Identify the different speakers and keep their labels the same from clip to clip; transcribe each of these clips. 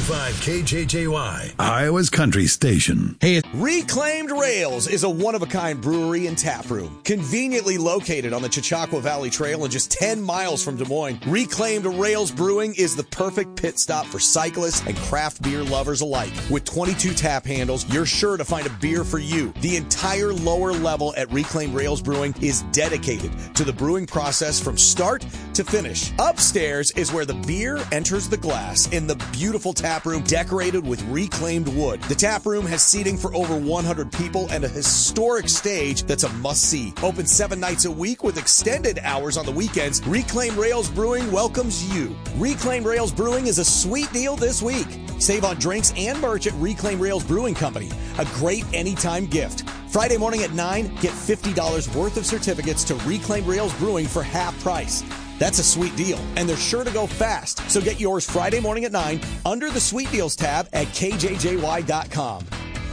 Speaker 1: 92.5 KJJY, Iowa's country station.
Speaker 2: Hey,
Speaker 3: Reclaimed Rails is a one-of-a-kind brewery and tap room. Conveniently located on the Chautauqua Valley Trail and just 10 miles from Des Moines, Reclaimed Rails Brewing is the perfect pit stop for cyclists and craft beer lovers alike. With 22 tap handles, you're sure to find a beer for you. The entire lower level at Reclaimed Rails Brewing is dedicated to the brewing process from start to finish. Upstairs is where the beer enters the glass in the beautiful tap room decorated with reclaimed wood. The tap room has seating for over 100 people and a historic stage that's a must-see. Open 7 nights a week with extended hours on the weekends, Reclaimed Rails Brewing welcomes you. Reclaimed Rails Brewing is a sweet deal this week. Save on drinks and merch at Reclaimed Rails Brewing Company. A great anytime gift. Friday morning at 9, get $50 worth of certificates to Reclaimed Rails Brewing for half price. That's a sweet deal, and they're sure to go fast. So get yours Friday morning at 9 under the Sweet Deals tab at kjjy.com.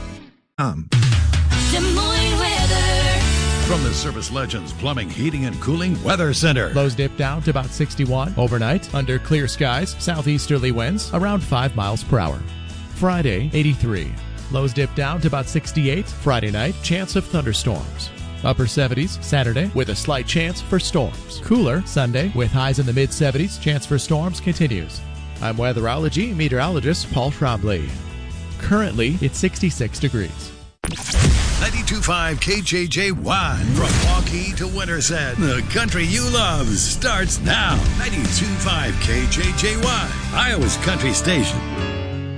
Speaker 4: Des Moines weather.
Speaker 1: From the Service Legends Plumbing, Heating, and Cooling Weather Center.
Speaker 2: lows dip down to about 61 overnight under clear skies, southeasterly winds around 5 miles per hour. Friday, 83. Lows dip down to about 68 Friday night, chance of thunderstorms. Upper 70s Saturday with a slight chance for storms. Cooler Sunday with highs in the mid 70s, chance for storms continues. I'm weatherology meteorologist Paul Trombley. Currently, it's 66 degrees.
Speaker 1: 92.5 KJJY, from Waukee to Winterset. The country you love starts now. 92.5 KJJY, Iowa's country station.